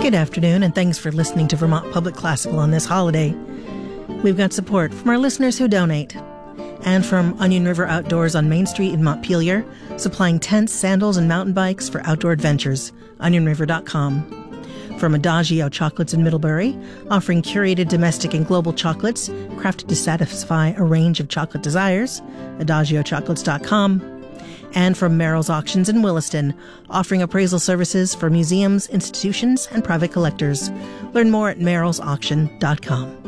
Good afternoon, and thanks for listening to Vermont Public Classical on this holiday. We've got support from our listeners who donate, and from Onion River Outdoors on Main Street in Montpelier, supplying tents, sandals, and mountain bikes for outdoor adventures, onionriver.com. From Adagio Chocolates in Middlebury, offering curated domestic and global chocolates crafted to satisfy a range of chocolate desires, adagiochocolates.com. And from Merrill's Auctions in Williston, offering appraisal services for museums, institutions, and private collectors. Learn more at merrillsauction.com.